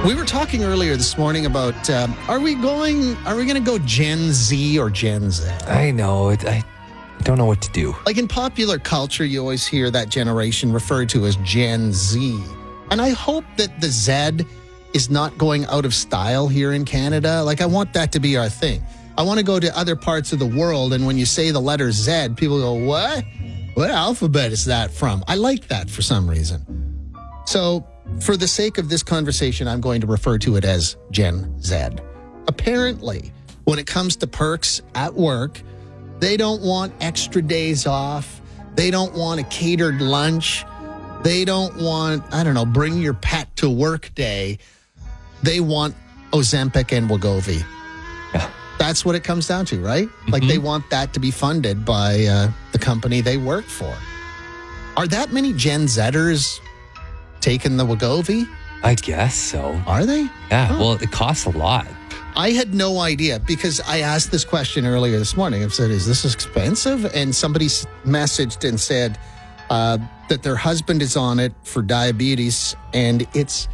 We were talking earlier this morning about are we going to go Gen Z or Gen Z? I know. I don't know what to do. Like in popular culture, you always hear that generation referred to as Gen Z. And I hope that the Z is not going out of style here in Canada. Like, I want that to be our thing. I want to go to other parts of the world, and when you say the letter Z, people go, what? What alphabet is that from? I like that for some reason. So, for the sake of this conversation, I'm going to refer to it as Gen Z. Apparently, when it comes to perks at work, they don't want extra days off. They don't want a catered lunch. They don't want, bring your pet to work day. They want Ozempic and Wegovy. Yeah. That's what it comes down to, right? Mm-hmm. Like they want that to be funded by the company they work for. Are that many Gen Zers taking the Wegovy? I guess so. Are they? Yeah. Huh. Well, it costs a lot. I had no idea because I asked this question earlier this morning. I said, is this expensive? And somebody messaged and said that their husband is on it for diabetes and it's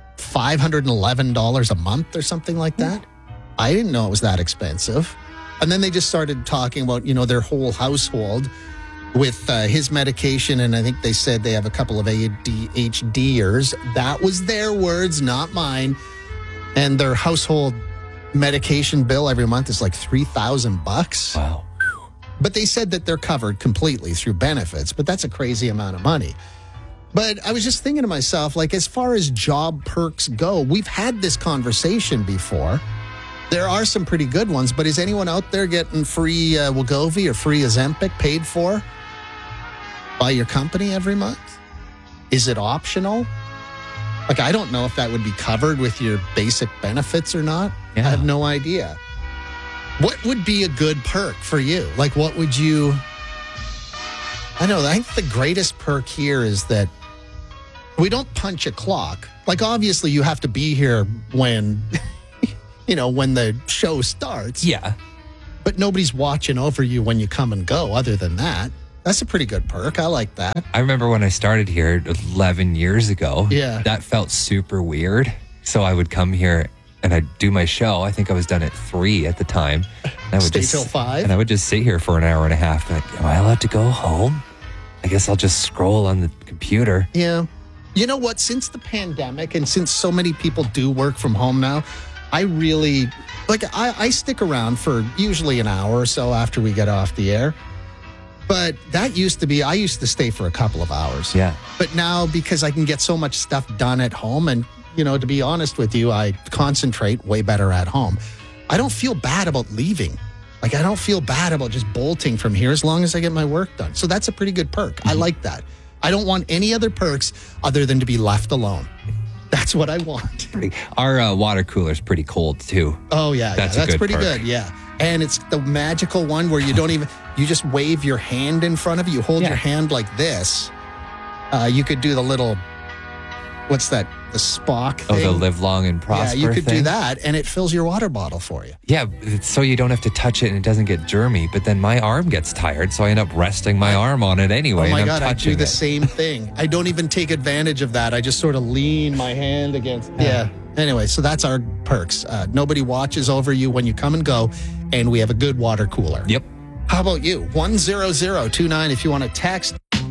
$511 a month or something like that. I didn't know it was that expensive. And then they just started talking about, their whole household with his medication. And I think they said they have a couple of ADHDers. That was their words, not mine. And their household medication bill every month is like $3,000. Wow. But they said that they're covered completely through benefits, but that's a crazy amount of money. But I was just thinking to myself, like, as far as job perks go, we've had this conversation before. There are some pretty good ones, but is anyone out there getting free Wegovy or free Ozempic paid for by your company every month? Is it optional? Like, I don't know if that would be covered with your basic benefits or not. Yeah. I have no idea. What would be a good perk for you? Like, what would you... I think the greatest perk here is that we don't punch a clock. Like, obviously, you have to be here when, when the show starts. Yeah. But nobody's watching over you when you come and go other than that. That's a pretty good perk. I like that. I remember when I started here 11 years ago. Yeah. That felt super weird. So I would come here and I'd do my show. I think I was done at 3 at the time. And I would Stay till 5? And I would just sit here for an hour and a half. Like, am I allowed to go home? I guess I'll just scroll on the computer. Yeah. You know what? Since the pandemic and since so many people do work from home now, I really, I stick around for usually an hour or so after we get off the air. But that used to be, I used to stay for a couple of hours. Yeah. But now, because I can get so much stuff done at home, and, to be honest with you, I concentrate way better at home. I don't feel bad about leaving. Like, I don't feel bad about just bolting from here as long as I get my work done. So that's a pretty good perk. Mm-hmm. I like that. I don't want any other perks other than to be left alone. That's what I want. Our water cooler's pretty cold, too. Oh, yeah. That's pretty perk. good, yeah. And it's the magical one where you don't even, you just wave your hand in front of you. You hold your hand like this. You could do the little, what's that? The Spock thing. Oh, the live long and prosper Yeah, you could thing? do that, and it fills your water bottle for you. Yeah, so you don't have to touch it and it doesn't get germy. But then my arm gets tired, so I end up resting my arm on it anyway. Oh my and God, I do the it. same thing. I don't even take advantage of that. I just sort of lean my hand against. Yeah. Anyway, so that's our perks. Nobody watches over you when you come and go, and we have a good water cooler. Yep. How about you? 10029 if you want to text.